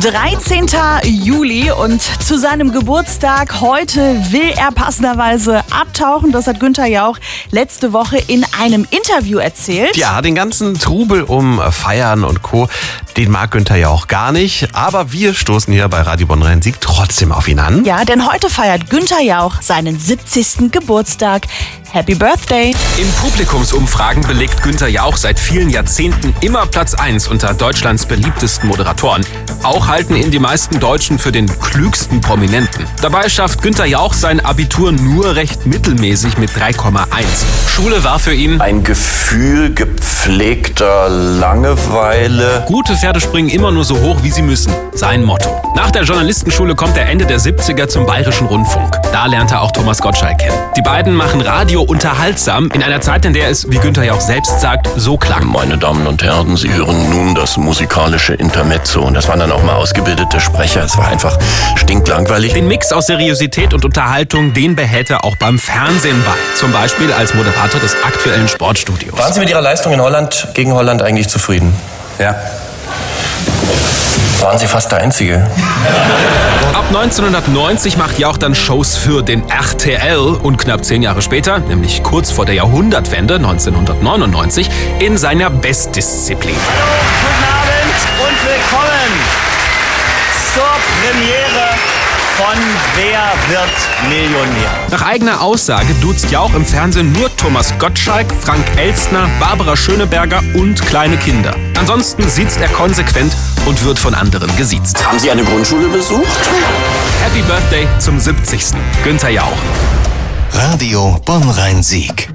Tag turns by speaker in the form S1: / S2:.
S1: 13. Juli und zu seinem Geburtstag heute will er passenderweise abtauchen. Das hat Günther Jauch letzte Woche in einem Interview erzählt.
S2: Ja, den ganzen Trubel um Feiern und Co., den mag Günther Jauch gar nicht. Aber wir stoßen hier bei Radio Bonn-Rhein-Sieg trotzdem auf ihn an.
S1: Ja, denn heute feiert Günther Jauch seinen 70. Geburtstag. Happy Birthday!
S3: In Publikumsumfragen belegt Günther Jauch seit vielen Jahrzehnten immer Platz 1 unter Deutschlands beliebtesten Moderatoren. Auch halten ihn die meisten Deutschen für den klügsten Prominenten. Dabei schafft Günther Jauch sein Abitur nur recht mittelmäßig mit 3,1. Schule war für ihn
S4: ein Gefühl gepflegter Langeweile.
S3: Gute Pferde springen immer nur so hoch, wie sie müssen. Sein Motto. Nach der Journalistenschule kommt er Ende der 70er zum Bayerischen Rundfunk. Da lernt er auch Thomas Gottschalk kennen. Die beiden machen Radio unterhaltsam in einer Zeit, in der es, wie Günther Jauch selbst sagt, so klang.
S4: Meine Damen und Herren, Sie hören nun das musikalische Intermezzo. Und das waren dann auch mal ausgebildete Sprecher. Es war einfach stinklangweilig.
S3: Den Mix aus Seriosität und Unterhaltung, den behält er auch beim Fernsehen bei. Zum Beispiel als Moderator des aktuellen Sportstudios.
S4: Waren Sie mit Ihrer Leistung in Holland gegen Holland eigentlich zufrieden?
S3: Ja.
S4: Waren Sie fast der Einzige?
S3: Ab 1990 macht Jauch dann Shows für den RTL und knapp 10 Jahre später, nämlich kurz vor der Jahrhundertwende 1999, in seiner Bestdisziplin.
S5: Guten Abend und willkommen zur Premiere von Wer wird Millionär?
S3: Nach eigener Aussage duzt Jauch im Fernsehen nur Thomas Gottschalk, Frank Elstner, Barbara Schöneberger und kleine Kinder. Ansonsten siezt er konsequent und wird von anderen gesiezt.
S4: Haben Sie eine Grundschule besucht?
S3: Happy Birthday zum 70. Günther Jauch.
S6: Radio Bonn-Rhein-Sieg.